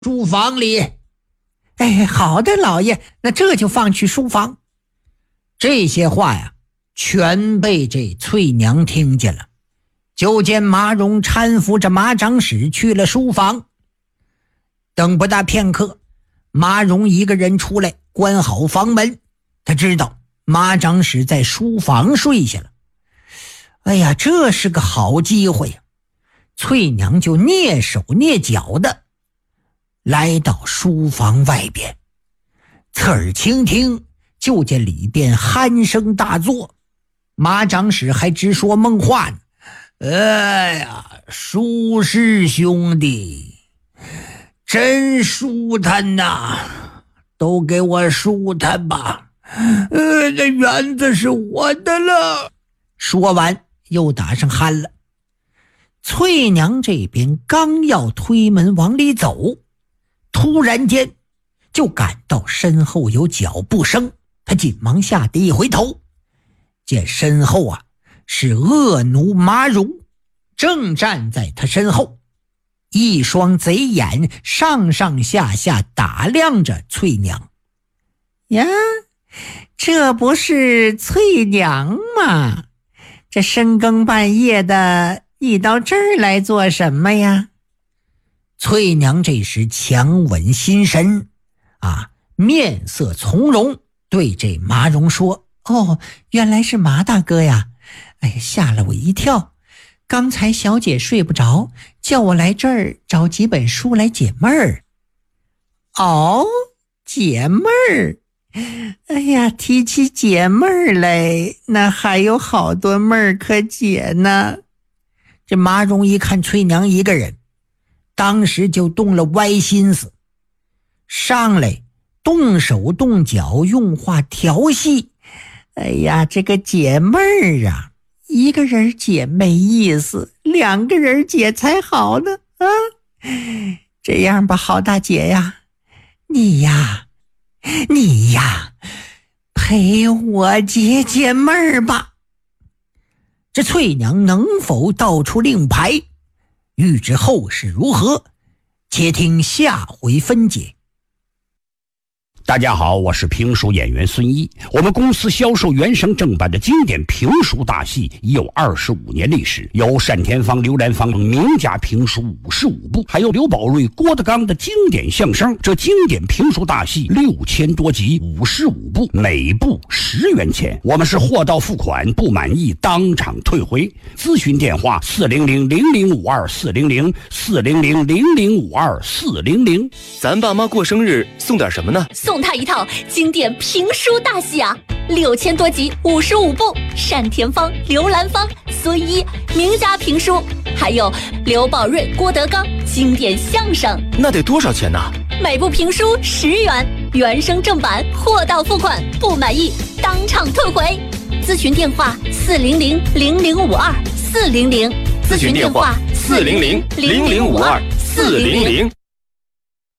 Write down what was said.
书房里。 哎，好的，老爷，那这就放去书房。 这些话呀，全被这翠娘听见了。就见马蓉搀扶着马长史去了书房。等不大片刻，马蓉一个人出来，关好房门。他知道马长史在书房睡下了。哎呀，这是个好机会呀！翠娘就蹑手蹑脚的来到书房外边，侧耳倾听，就见里边鼾声大作，马长史还直说梦话呢。哎呀，舒氏兄弟真舒坦呐，都给我舒坦吧，这园子是我的了。说完又打上鼾了。翠娘这边刚要推门往里走，突然间就感到身后有脚步声，她紧忙吓得一回头，见身后啊是恶奴马蓉，正站在她身后，一双贼眼上上下下打量着翠娘。 呀，这不是翠娘吗？这深更半夜的，你到这儿来做什么呀？ 翠娘这时强稳心神面色从容，对这马蓉说： 哦，原来是马大哥呀！哎，吓了我一跳。刚才小姐睡不着，叫我来这儿找几本书来解闷儿。哦，解闷儿。哎呀，提起解闷儿来，那还有好多闷儿可解呢。 这马蓉一看翠娘一个人，当时就动了歪心思，上来动手动脚用话调戏。 哎呀，这个解闷儿啊，一个人解没意思，两个人解才好呢啊！这样吧，好大姐呀，你呀陪我解解闷儿吧。 这翠娘能否道出令牌，欲知后事如何，且听下回分解。 大家好，我是评书演员孙一。我们公司销售原声正版的经典评书大戏已有25年历史，有单田芳、刘兰芳名家评书55部，还有刘宝瑞、郭德纲的经典相声。这经典评书大戏6000多集，55部，每部10元钱。我们是货到付款，不满意当场退回。咨询电话400-0052-400，400-0052-400。 咱爸妈过生日送点什么呢？ 送他一套经典评书大戏啊，6000多集，55部，单田芳、刘兰芳、孙一名家评书，还有刘宝瑞、郭德纲经典相声。 那得多少钱呢？ 每部评书10元，原声正版，货到付款，不满意当场退回。咨询电话400-0052-400， 咨询电话400-0052-400。